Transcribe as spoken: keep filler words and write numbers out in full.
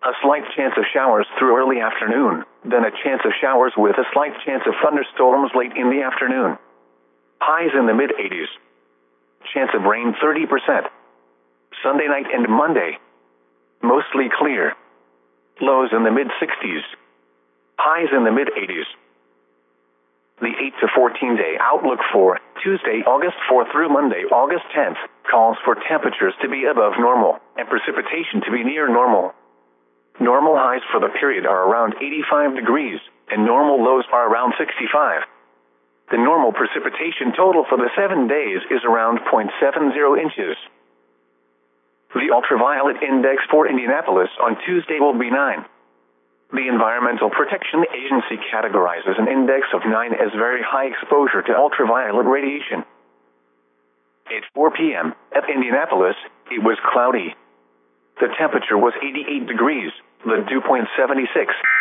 A slight chance of showers through early afternoon, then a chance of showers with a slight chance of thunderstorms late in the afternoon. Highs in the mid eighties. Chance of rain thirty percent. Sunday night and Monday. Mostly clear. Lows in the mid sixties. Highs in the mid eighties. The eight to fourteen day outlook for Tuesday, August fourth through Monday, August tenth, calls for temperatures to be above normal and precipitation to be near normal. Normal highs for the period are around eighty-five degrees, and normal lows are around sixty-five. The normal precipitation total for the seven days is around zero point seven zero inches. The ultraviolet index for Indianapolis on Tuesday will be nine. The Environmental Protection Agency categorizes an index of nine as very high exposure to ultraviolet radiation. At four p m at Indianapolis, it was cloudy. The temperature was eighty-eight degrees, the dew point seventy-six.